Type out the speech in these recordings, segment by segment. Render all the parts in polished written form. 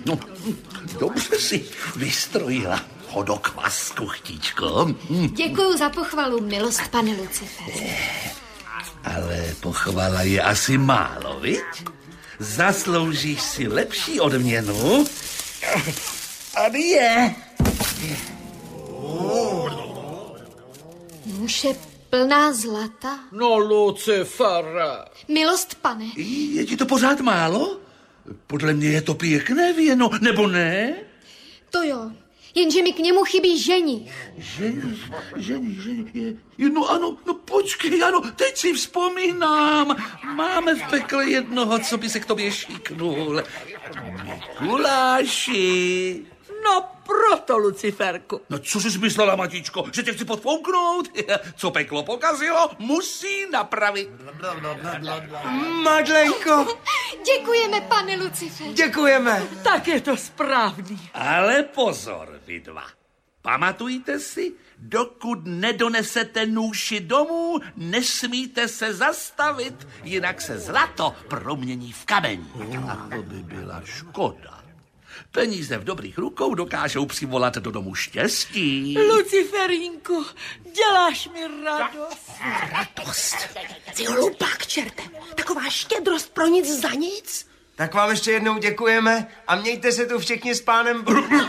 No, dobře si vystrojila hodokvasku, chtíčko. Děkuju za pochvalu, milost, pane Lucifere. Ale pochvala je asi málo, viď? Zasloužíš si lepší odměnu. A je. Nůž je plná zlata. No, Lucifere. Milost, pane. Je ti to pořád málo? Podle mě je to pěkné věno, nebo ne? To jo, jenže mi k němu chybí ženich. Ženich. No ano, no počkej, ano, teď si vzpomínám. Máme v pekle jednoho, co by se k tobě šíknul. Mikuláši. No proto, Luciferku. No co jsi myslela, matičko, že tě chci podfouknout? Co peklo pokazilo, musí napravit. Madlenko. Děkujeme, pane Lucifere. Děkujeme. Tak je to správný. Ale pozor, vy dva. Pamatujte si, dokud nedonesete nůši domů, nesmíte se zastavit, jinak se zlato promění v kameň. A to by byla škoda. Peníze v dobrých rukou dokážou přivolat do domu štěstí. Luciferínku, děláš mi radost. Radost? Ty hlupák, čerte. Taková štědrost pro nic za nic? Tak vám ještě jednou děkujeme a mějte se tu všichni s pánem...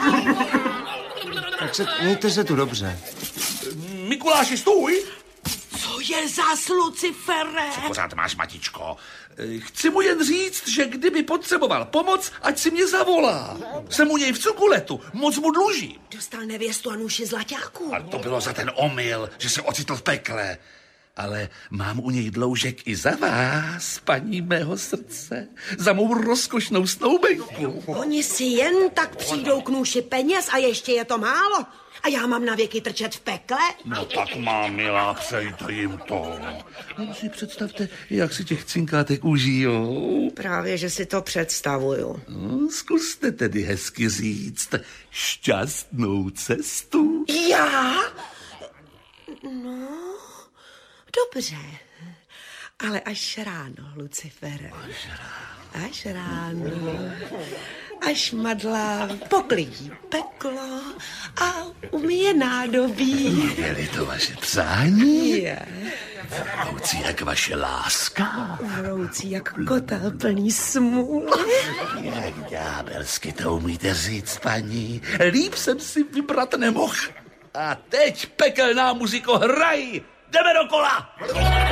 Mějte se tu dobře. Mikuláši, stůj! Co je zas, Lucifere? Co pořád máš, matičko? Chci mu jen říct, že kdyby potřeboval pomoc, ať si mě zavolá. Jsem u něj v cukuletu, moc mu dlužím. Dostal nevěstu a nůši zlaťáků. A to bylo za ten omyl, že se ocitl v pekle. Ale mám u něj dloužek i za vás, paní mého srdce, za mou rozkošnou snoubenku. Oni si jen tak přijdou k nůši peněz a ještě je to málo. A já mám na věky trčet v pekle? No tak má, milá, přejte jim to. No si představte, jak si těch cinkátek užijou. Právě, že si to představuju. No, zkuste tedy hezky říct šťastnou cestu. Já? No, dobře. Ale až ráno, Lucifere. Až ráno. Až madla poklidí peklo a umyje nádobí. Je-li to vaše přání? Je. Vroucí jak vaše láska. Vroucí jak kotel plný smůly. Jak ďábelsky to umíte říct, paní. Líp jsem si vybrat nemohl. A teď pekelná muziko, hraj! Jdeme do kola!